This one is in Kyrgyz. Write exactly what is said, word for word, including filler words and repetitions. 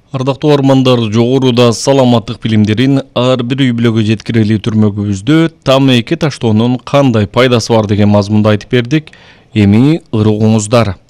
Ардактуу ормандар, жогоруда саламаттык билимдерин ар бир үй бүлөгө жеткирели түрмөгүбүздө там эки таштоонун кандай пайдасы бар деген мазмунда айтып бердик. Эми ыры угуңуздар.